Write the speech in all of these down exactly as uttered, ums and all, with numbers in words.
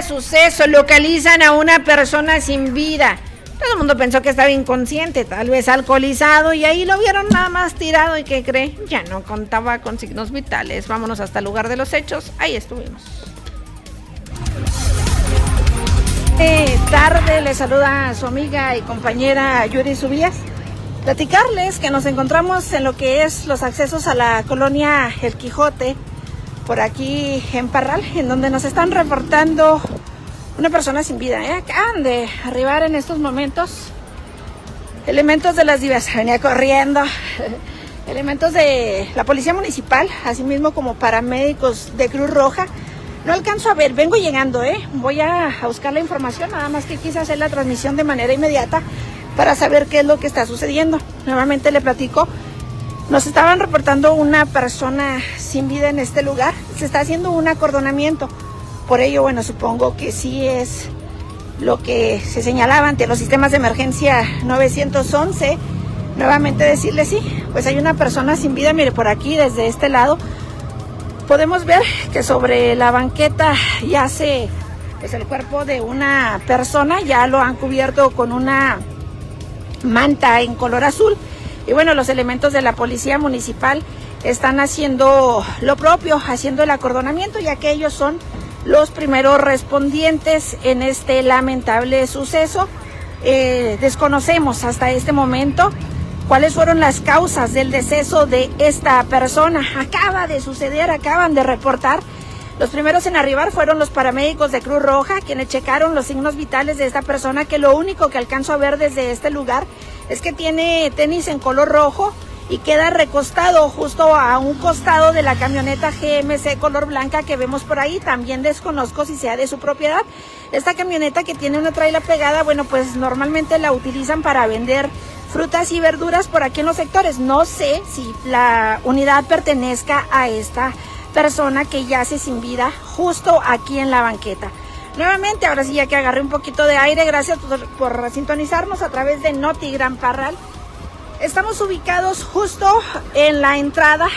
suceso, localizan a una persona sin vida. Todo el mundo pensó que estaba inconsciente, tal vez alcoholizado, y ahí lo vieron nada más tirado. ¿Y qué cree? Ya no contaba con signos vitales. Vámonos hasta el lugar de los hechos. Ahí estuvimos. Eh, tarde le saluda a su amiga y compañera Yuri Subías. Platicarles que nos encontramos en lo que es los accesos a la colonia El Quijote, por aquí en Parral, en donde nos están reportando una persona sin vida. ¿eh? Acaban de arribar en estos momentos elementos de las divas, venía corriendo, elementos de la policía municipal, así mismo como paramédicos de Cruz Roja. No alcanzo a ver, vengo llegando, ¿eh? voy a, a buscar la información, nada más que quise hacer la transmisión de manera inmediata para saber qué es lo que está sucediendo. Nuevamente le platico, nos estaban reportando una persona sin vida en este lugar, se está haciendo un acordonamiento. Por ello, bueno, supongo que sí es lo que se señalaba ante los sistemas de emergencia nueve once. Nuevamente decirle sí, pues hay una persona sin vida. Mire, por aquí, desde este lado, podemos ver que sobre la banqueta yace pues el cuerpo de una persona. Ya lo han cubierto con una manta en color azul. Y bueno, los elementos de la policía municipal están haciendo lo propio, haciendo el acordonamiento, ya que ellos son los primeros respondientes en este lamentable suceso. Eh, desconocemos hasta este momento cuáles fueron las causas del deceso de esta persona. Acaba de suceder, acaban de reportar. Los primeros en arribar fueron los paramédicos de Cruz Roja, quienes checaron los signos vitales de esta persona, que lo único que alcanzo a ver desde este lugar es que tiene tenis en color rojo y queda recostado justo a un costado de la camioneta G M C color blanca que vemos por ahí. También desconozco si sea de su propiedad. Esta camioneta, que tiene una traila pegada, bueno, pues normalmente la utilizan para vender frutas y verduras por aquí en los sectores. No sé si la unidad pertenezca a esta persona que yace sin vida justo aquí en la banqueta. Nuevamente, ahora sí, ya que agarré un poquito de aire, gracias por, por sintonizarnos a través de Noti Gran Parral. Estamos ubicados justo en la entrada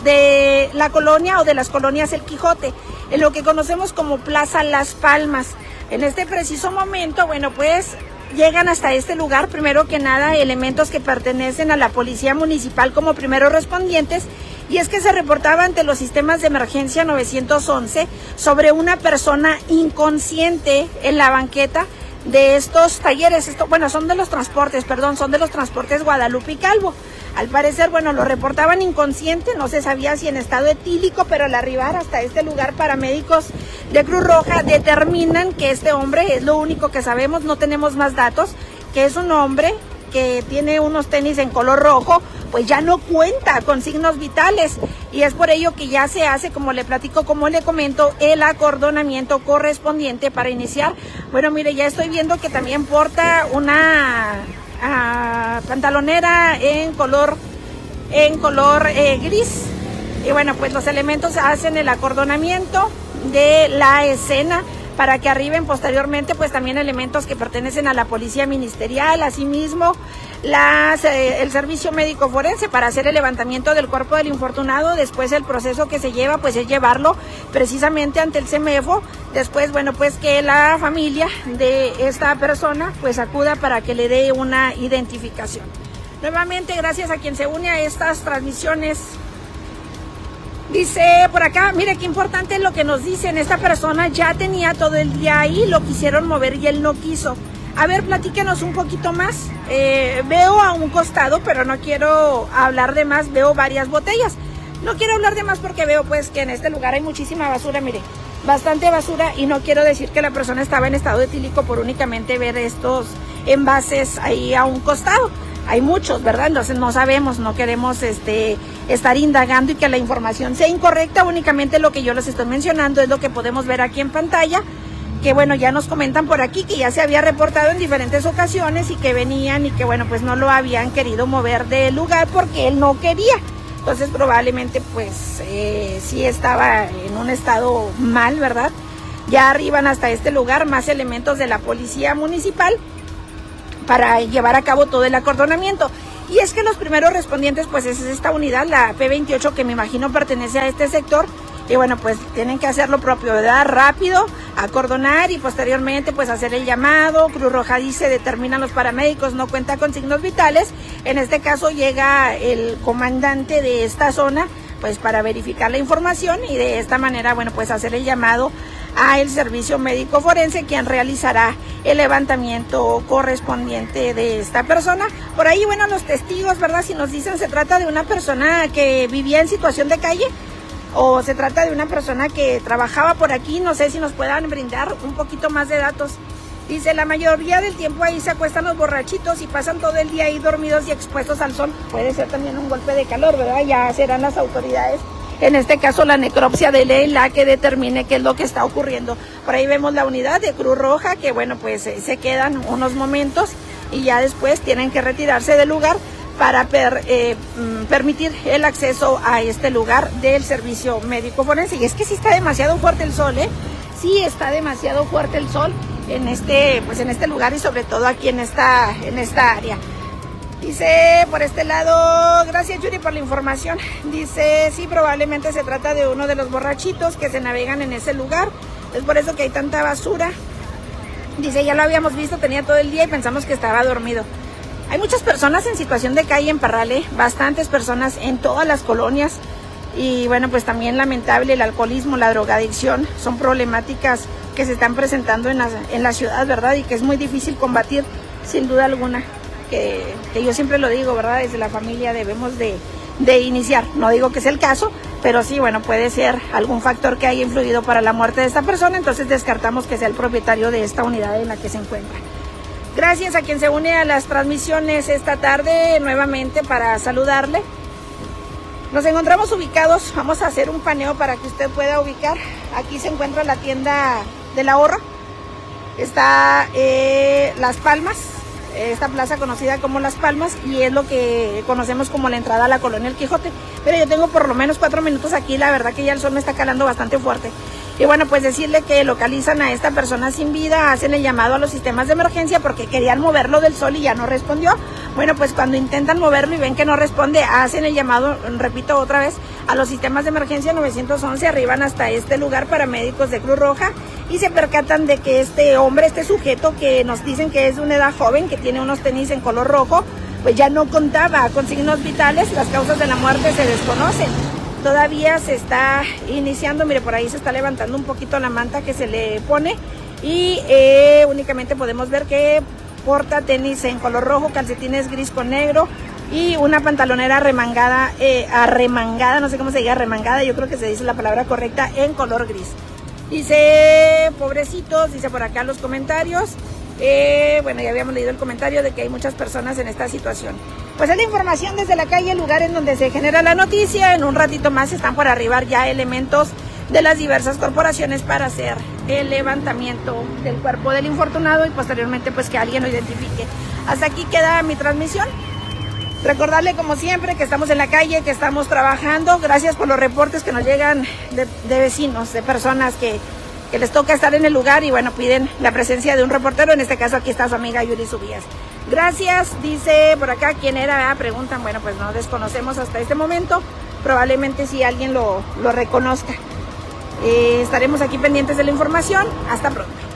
de la colonia o de las colonias El Quijote, en lo que conocemos como Plaza Las Palmas. En este preciso momento, bueno, pues llegan hasta este lugar, primero que nada, elementos que pertenecen a la policía municipal como primeros respondientes, y es que se reportaba ante los sistemas de emergencia nueve once sobre una persona inconsciente en la banqueta de estos talleres. Esto, bueno, son de los transportes, perdón, son de los transportes Guadalupe y Calvo. Al parecer, bueno, lo reportaban inconsciente, no se sabía si en estado etílico, pero al arribar hasta este lugar, paramédicos de Cruz Roja determinan que este hombre, es lo único que sabemos, no tenemos más datos, que es un hombre que tiene unos tenis en color rojo, pues ya no cuenta con signos vitales, y es por ello que ya se hace, como le platico, como le comento, el acordonamiento correspondiente para iniciar. Bueno, mire, ya estoy viendo que también porta una uh, pantalonera en color, en color eh, gris, y bueno, pues los elementos hacen el acordonamiento de la escena para que arriben posteriormente pues también elementos que pertenecen a la policía ministerial, asimismo las, eh, el servicio médico forense para hacer el levantamiento del cuerpo del infortunado. Después el proceso que se lleva pues es llevarlo precisamente ante el CEMEFO. Después, bueno, pues que la familia de esta persona pues acuda para que le dé una identificación. Nuevamente, gracias a quien se une a estas transmisiones. Dice por acá, mire qué importante es lo que nos dicen. Esta persona ya tenía todo el día ahí, lo quisieron mover y él no quiso. A ver, platíquenos un poquito más. Eh, veo a un costado, pero no quiero hablar de más, veo varias botellas. No quiero hablar de más porque veo pues que en este lugar hay muchísima basura, mire, bastante basura, y no quiero decir que la persona estaba en estado etílico por únicamente ver estos envases ahí a un costado. Hay muchos, ¿verdad? Entonces no sabemos, no queremos este, estar indagando y que la información sea incorrecta. Únicamente lo que yo les estoy mencionando es lo que podemos ver aquí en pantalla, que bueno, ya nos comentan por aquí que ya se había reportado en diferentes ocasiones y que venían y que bueno, pues no lo habían querido mover del lugar porque él no quería. Entonces probablemente pues eh, sí estaba en un estado mal, ¿verdad? Ya arriban hasta este lugar más elementos de la policía municipal para llevar a cabo todo el acordonamiento. Y es que los primeros respondientes pues es esta unidad, la P veintiocho, que me imagino pertenece a este sector, y bueno, pues tienen que hacer lo propio, ¿verdad? Rápido, acordonar y posteriormente pues hacer el llamado. Cruz Roja dice, determinan los paramédicos, no cuenta con signos vitales. En este caso llega el comandante de esta zona pues para verificar la información y de esta manera, bueno, pues hacer el llamado a el servicio médico forense, quien realizará el levantamiento correspondiente de esta persona. Por ahí, bueno, los testigos, ¿verdad? Si nos dicen se trata de una persona que vivía en situación de calle o se trata de una persona que trabajaba por aquí, no sé si nos puedan brindar un poquito más de datos. Dice, la mayoría del tiempo ahí se acuestan los borrachitos y pasan todo el día ahí dormidos y expuestos al sol. Puede ser también un golpe de calor, ¿verdad? Ya serán las autoridades, en este caso la necropsia de ley, la que determine qué es lo que está ocurriendo. Por ahí vemos la unidad de Cruz Roja, que bueno, pues eh, se quedan unos momentos y ya después tienen que retirarse del lugar para per, eh, permitir el acceso a este lugar del servicio médico forense. Y es que sí está demasiado fuerte el sol, ¿eh? Sí está demasiado fuerte el sol en este, pues en este lugar y sobre todo aquí en esta, en esta área. Dice por este lado, gracias Yuri por la información. Dice, sí, probablemente se trata de uno de los borrachitos que se navegan en ese lugar. Es por eso que hay tanta basura. Dice, ya lo habíamos visto, tenía todo el día y pensamos que estaba dormido. Hay muchas personas en situación de calle en Parral, ¿eh? Bastantes personas en todas las colonias. Y bueno, pues también lamentable el alcoholismo, la drogadicción, son problemáticas que se están presentando en la, en la ciudad, ¿verdad? Y que es muy difícil combatir, sin duda alguna. Que, que yo siempre lo digo, ¿verdad? Desde la familia debemos de, de iniciar. No digo que sea el caso, pero sí, bueno, puede ser algún factor que haya influido para la muerte de esta persona, entonces descartamos que sea el propietario de esta unidad en la que se encuentra. Gracias a quien se une a las transmisiones esta tarde nuevamente para saludarle. Nos encontramos ubicados, vamos a hacer un paneo para que usted pueda ubicar. Aquí se encuentra la tienda del ahorro, está eh, Las Palmas, esta plaza conocida como Las Palmas, y es lo que conocemos como la entrada a la colonia El Quijote. Pero yo tengo por lo menos cuatro minutos aquí, la verdad que ya el sol me está calando bastante fuerte. Y bueno, pues decirle que localizan a esta persona sin vida, hacen el llamado a los sistemas de emergencia porque querían moverlo del sol y ya no respondió. Bueno, pues cuando intentan moverlo y ven que no responde, hacen el llamado, repito otra vez, a los sistemas de emergencia nueve once, arriban hasta este lugar paramédicos de Cruz Roja y se percatan de que este hombre, este sujeto que nos dicen que es de una edad joven, que tiene unos tenis en color rojo, pues ya no contaba con signos vitales, las causas de la muerte se desconocen. Todavía se está iniciando, mire, por ahí se está levantando un poquito la manta que se le pone y eh, únicamente podemos ver que porta tenis en color rojo, calcetines gris con negro y una pantalonera remangada, eh, arremangada, no sé cómo se diga, remangada, yo creo que se dice la palabra correcta, en color gris. Dice, pobrecitos, dice por acá los comentarios. Eh, bueno, ya habíamos leído el comentario de que hay muchas personas en esta situación. Pues es la información desde la calle, el lugar en donde se genera la noticia. En un ratito más están por arribar ya elementos de las diversas corporaciones para hacer el levantamiento del cuerpo del infortunado y posteriormente pues que alguien lo identifique. Hasta aquí queda mi transmisión. Recordarle como siempre que estamos en la calle, que estamos trabajando. Gracias por los reportes que nos llegan de, de vecinos, de personas que, que les toca estar en el lugar y bueno, piden la presencia de un reportero. En este caso aquí está su amiga Yuri Subías. Gracias, dice por acá, ¿quién era? Ah, preguntan, bueno, pues no desconocemos hasta este momento. Probablemente si alguien lo, lo reconozca. Eh, estaremos aquí pendientes de la información. Hasta pronto.